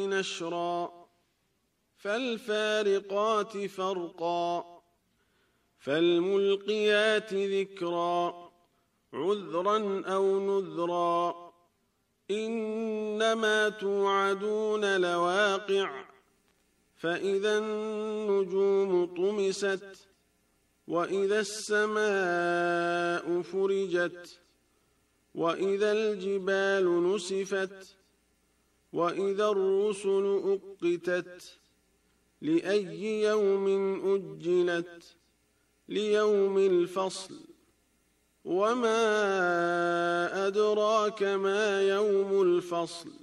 نشرا فالفارقات فرقا فالملقيات ذكرا عذرا أو نذرا إنما توعدون لواقع فإذا النجوم طمست وإذا السماء فرجت وإذا الجبال نسفت وإذا الرسل أقتت لأي يوم أجلت ليوم الفصل وما أدراك ما يوم الفصل